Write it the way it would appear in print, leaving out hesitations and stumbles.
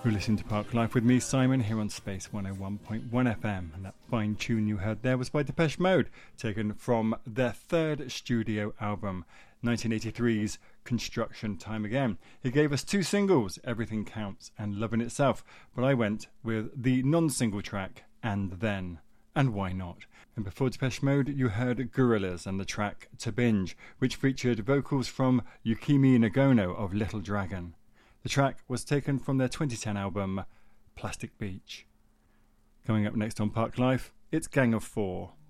You're listening to Park Life with me, Simon, here on Space 101.1 FM. And that fine tune you heard there was by Depeche Mode, taken from their third studio album, 1983's Construction Time Again. It gave us two singles, Everything Counts and Love in Itself, but I went with the non-single track, And Then. And why not? And before Depeche Mode, you heard Gorillaz and the track To Binge, which featured vocals from Yukimi Nagono of Little Dragon. The track was taken from their 2010 album, Plastic Beach. Coming up next on Park Life, it's Gang of Four.